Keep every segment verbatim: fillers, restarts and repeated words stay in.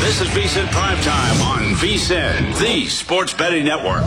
This is VSiN Primetime on VSiN, the Sports Betting Network.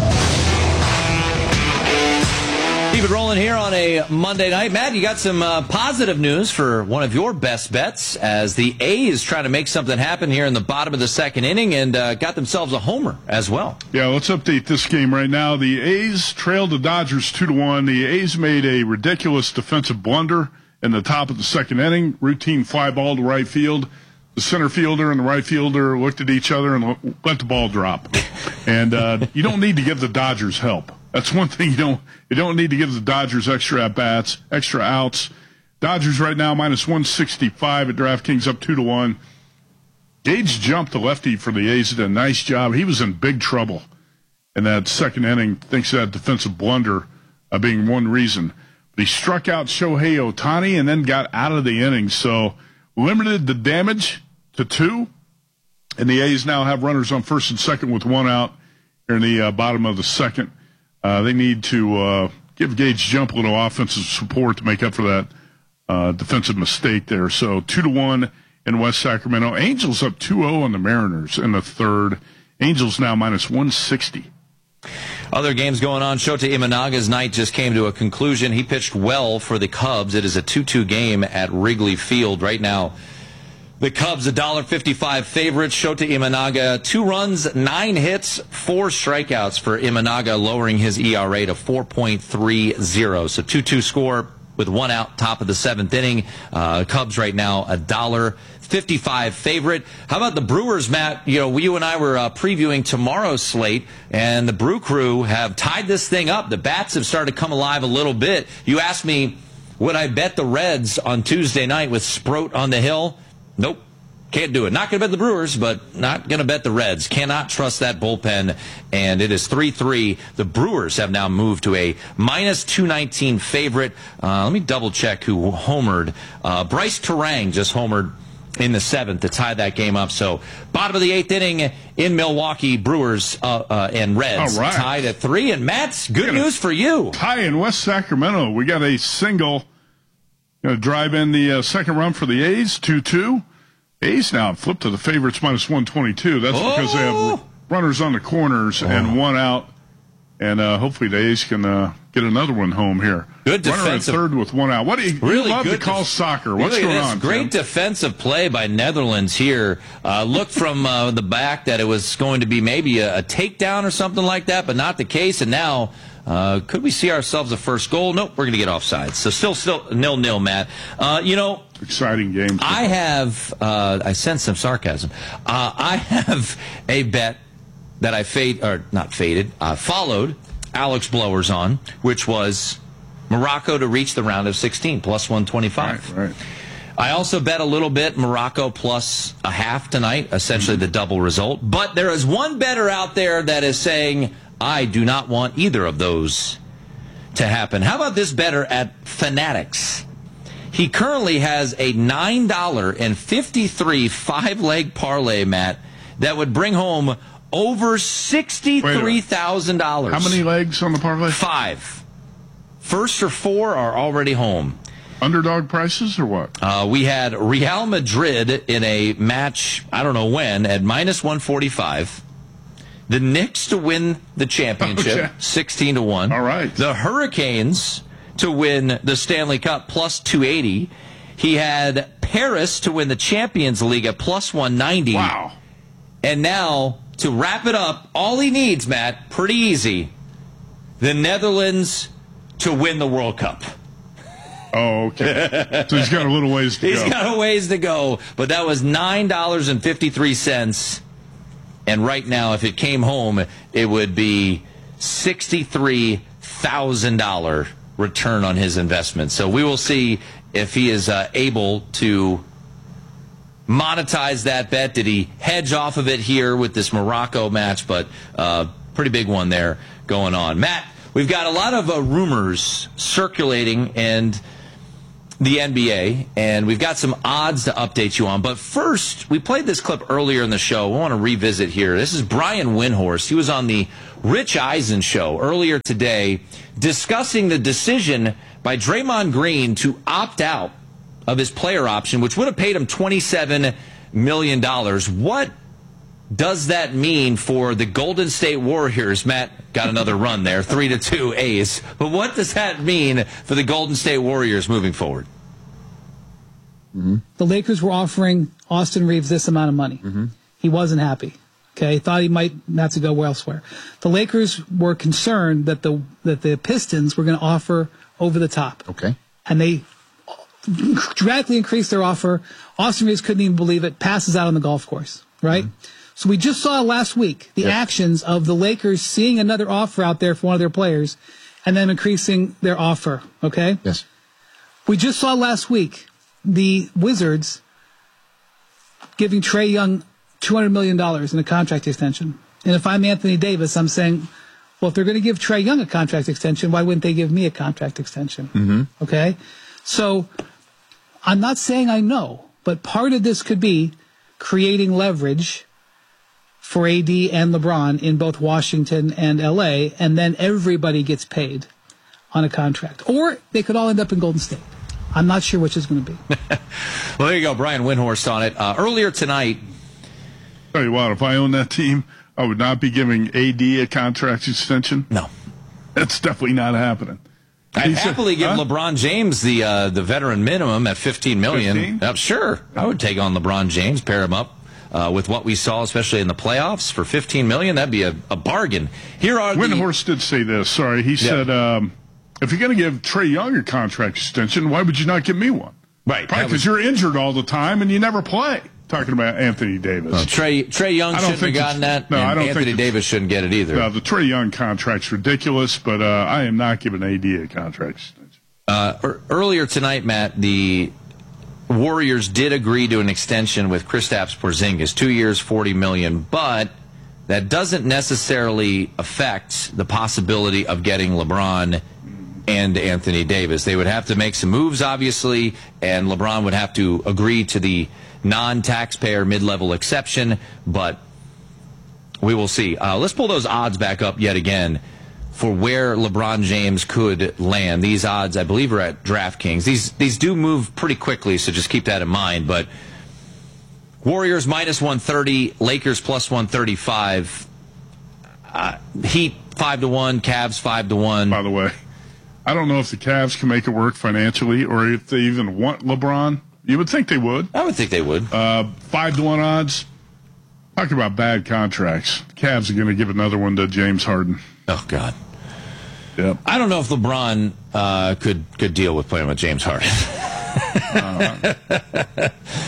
Keep it rolling here on a Monday night. Matt, you got some uh, positive news for one of your best bets as the A's trying to make something happen here in the bottom of the second inning and uh, got themselves a homer as well. Yeah, let's update this game right now. The A's trailed the Dodgers two to one. The A's made a ridiculous defensive blunder in the top of the second inning. Routine fly ball to right field. The center fielder and the right fielder looked at each other and let the ball drop. And uh, you don't need to give the Dodgers help. That's one thing you don't you don't need to give the Dodgers extra at bats, extra outs. Dodgers right now minus one sixty-five at DraftKings, up two to one. Gage jumped the lefty for the A's, did a nice job. He was in big trouble in that second inning. Thanks to that defensive blunder uh, being one reason. But he struck out Shohei Ohtani and then got out of the inning, so limited the damage to two. And the A's now have runners on first and second with one out here in the uh, bottom of the second. Uh, they need to uh, give Gage Jump a little offensive support to make up for that uh, defensive mistake there. So two to one in West Sacramento. Angels up two oh on the Mariners in the third. Angels now minus one sixty. Other games going on. Shota Imanaga's night just came to a conclusion. He pitched well for the Cubs. It is a two two game at Wrigley Field right now. The Cubs, a one dollar fifty-five favorite. Shota Imanaga, two runs, nine hits, four strikeouts for Imanaga, lowering his E R A to four point three oh. So two two score with one out, top of the seventh inning. Uh, Cubs right now, a one dollar fifty-five favorite. How about the Brewers, Matt? You know, you and I were uh, previewing tomorrow's slate, and the Brew Crew have tied this thing up. The bats have started to come alive a little bit. You asked me, would I bet the Reds on Tuesday night with Sproat on the hill? Nope. Can't do it. Not going to bet the Brewers, but not going to bet the Reds. Cannot trust that bullpen, and it is three three. The Brewers have now moved to a minus two nineteen favorite. Uh, let me double-check who homered. Uh, Bryce Terang just homered in the seventh to tie that game up. So bottom of the eighth inning in Milwaukee, Brewers uh, uh, and Reds All right. tied at three. And, Matt's good news for you. Tie in West Sacramento. We got a single. Going to drive in the uh, second run for the A's, two two. A's now flip to the favorites, minus one twenty-two. That's oh. because they have runners on the corners oh. and one out. And uh, hopefully the A's can uh, get another one home here. Good Runner defensive. at third with one out. What do you, really you love good to call def- soccer? What's really, going this on, Great Tim? defensive play by Netherlands here. Uh, looked from uh, the back that it was going to be maybe a, a takedown or something like that, but not the case. And now, uh, could we see ourselves a first goal? Nope, we're going to get offsides. So still, still nil-nil, Matt. Uh, you know, exciting game. I have, uh, I sense some sarcasm. Uh, I have a bet that I fade, or not faded, uh, followed Alex Blowers on, which was Morocco to reach the round of sixteen, plus one twenty-five. Right, right. I also bet a little bit Morocco plus a half tonight, essentially the double result. But there is one bettor out there that is saying, I do not want either of those to happen. How about this bettor at Fanatics? He currently has a nine dollars and fifty-three five-leg parlay, Matt, that would bring home over sixty-three thousand dollars. How many legs on the parlay? Five. First or four are already home. Underdog prices or what? Uh, we had Real Madrid in a match, I don't know when, at minus one forty-five. The Knicks to win the championship, okay. sixteen to one. All right. The Hurricanes to win the Stanley Cup, plus two eighty. He had Paris to win the Champions League at plus one ninety. Wow. And now, to wrap it up, all he needs, Matt, pretty easy, the Netherlands to win the World Cup. Oh, okay. So he's got a little ways to he's go. He's got a ways to go, but that was nine dollars and fifty-three cents. And right now, if it came home, it would be sixty-three thousand dollars return on his investment. So we will see if he is uh, able to monetize that bet. Did he hedge off of it here with this Morocco match? But uh, pretty big one there going on. Matt, we've got a lot of uh, rumors circulating and the N B A, and we've got some odds to update you on. But first, we played this clip earlier in the show. We want to revisit here. This is Brian Windhorst. He was on the Rich Eisen show earlier today discussing the decision by Draymond Green to opt out of his player option, which would have paid him twenty-seven million dollars. What does that mean for the Golden State Warriors? Matt got another run there, three to two A's. But what does that mean for the Golden State Warriors moving forward? Mm-hmm. The Lakers were offering Austin Reeves this amount of money. Mm-hmm. He wasn't happy. Okay, thought he might have to go elsewhere. The Lakers were concerned that the that the Pistons were going to offer over the top. Okay, and they dramatically increased their offer. Austin Reeves couldn't even believe it. Passes out on the golf course. Right. Mm-hmm. So we just saw last week the yep. actions of the Lakers seeing another offer out there for one of their players, and then increasing their offer. Okay. Yes. We just saw last week the Wizards giving Trae Young two hundred million dollars in a contract extension. And if I'm Anthony Davis, I'm saying, well, if they're going to give Trae Young a contract extension, why wouldn't they give me a contract extension? Mm-hmm. Okay? So I'm not saying I know, but part of this could be creating leverage for A D and LeBron in both Washington and L A, and then everybody gets paid on a contract. Or they could all end up in Golden State. I'm not sure which is going to be. Well, there you go. Brian Windhorst on it. Uh, earlier tonight, tell you what, if I owned that team, I would not be giving A D a contract extension. No. That's definitely not happening. I'd He happily said, give huh? LeBron James the uh, the veteran minimum at fifteen million dollars. fifteen? Uh, sure. I would take on LeBron James, pair him up uh, with what we saw, especially in the playoffs, for fifteen million dollars. That'd be a, a bargain. Here are Windhorst the... did say this. Sorry. He said, um, if you're going to give Trae Young a contract extension, why would you not give me one? Right. Probably because was... you're injured all the time and you never play. Talking about Anthony Davis. Well, Trae, Trae Young shouldn't have gotten that, no, and I don't Anthony think Davis shouldn't get it either. No, the Trae Young contract's ridiculous, but uh, I am not giving A D a contract extension. Uh, er, earlier tonight, Matt, the Warriors did agree to an extension with Kristaps Porzingis, two years, forty million dollars, but that doesn't necessarily affect the possibility of getting LeBron and Anthony Davis. They would have to make some moves, obviously, and LeBron would have to agree to the non-taxpayer mid-level exception, but we will see. Uh, let's pull those odds back up yet again for where LeBron James could land. These odds, I believe, are at DraftKings. These these do move pretty quickly, so just keep that in mind. But Warriors minus one thirty, Lakers plus one thirty-five, uh, Heat five to one, Cavs five to one. By the way, I don't know if the Cavs can make it work financially or if they even want LeBron. You would think they would. I would think they would. Uh, five to one odds. Talking about bad contracts. The Cavs are going to give another one to James Harden. Oh, God. Yep. I don't know if LeBron uh, could could deal with playing with James Harden. uh-huh.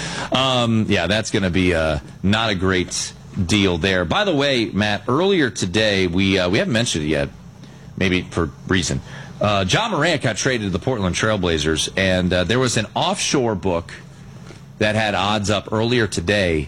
um, yeah, that's going to be uh, not a great deal there. By the way, Matt, earlier today, we uh, we haven't mentioned it yet, maybe for reason. Uh, John Morant got traded to the Portland Trailblazers, and uh, there was an offshore book that had odds up earlier today.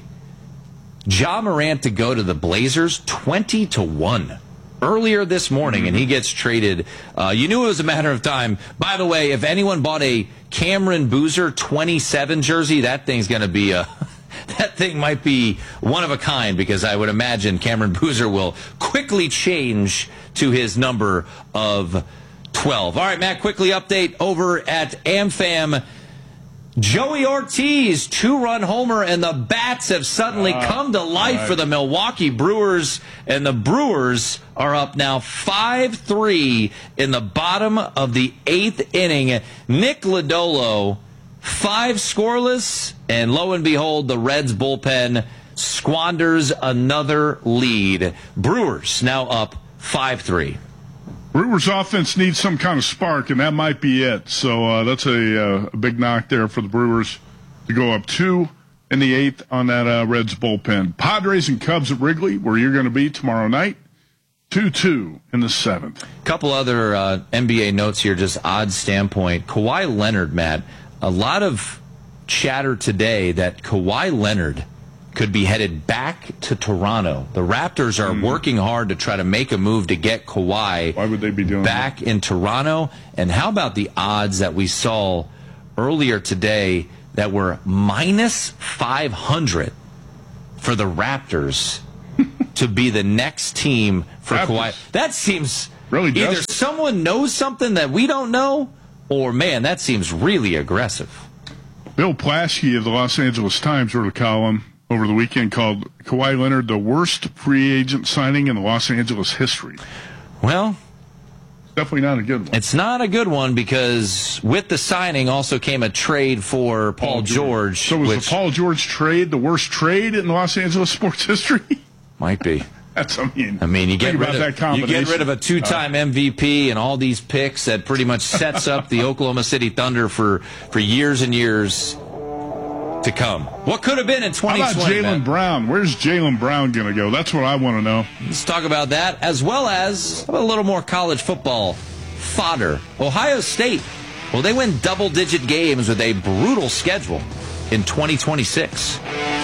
John Morant to go to the Blazers, twenty to one. Earlier this morning, mm-hmm. and he gets traded. Uh, you knew it was a matter of time. By the way, if anyone bought a Cameron Boozer twenty-seven jersey, that thing's going to be a... That thing might be one of a kind, because I would imagine Cameron Boozer will quickly change to his number of twelve. All right, Matt, quickly update over at AmFam. Joey Ortiz, two-run homer, and the bats have suddenly uh, come to life right. for the Milwaukee Brewers, and the Brewers are up now five three in the bottom of the eighth inning. Nick Lodolo, five scoreless, and lo and behold, the Reds bullpen squanders another lead. Brewers now up five three. Brewers offense needs some kind of spark, and that might be it. So uh, that's a, uh, a big knock there for the Brewers to go up two in the eighth on that uh, Reds bullpen. Padres and Cubs at Wrigley, where you're going to be tomorrow night, two two in the seventh. A couple other uh, N B A notes here, just odd standpoint. Kawhi Leonard, Matt, a lot of chatter today that Kawhi Leonard could be headed back to Toronto. The Raptors are mm. working hard to try to make a move to get Kawhi Why would they be doing back that? in Toronto. And how about the odds that we saw earlier today that were minus five hundred for the Raptors to be the next team for Raptors. Kawhi? That seems really either desperate. Someone knows something that we don't know, or, man, that seems really aggressive. Bill Plaschke of the Los Angeles Times wrote a column over the weekend called Kawhi Leonard the worst free agent signing in the Los Angeles history. Well, definitely not a good one. It's not a good one because with the signing also came a trade for Paul, Paul George. George. So was which the Paul George trade the worst trade in Los Angeles sports history? Might be. That's, I mean, I mean, you get, rid of, of, you get rid of a two-time uh, M V P and all these picks that pretty much sets up the Oklahoma City Thunder for, for years and years to come. What could have been in twenty twenty? How about Jaylen Brown? Where's Jaylen Brown going to go? That's what I want to know. Let's talk about that, as well as a little more college football fodder. Ohio State, well, they win double-digit games with a brutal schedule in twenty twenty-six.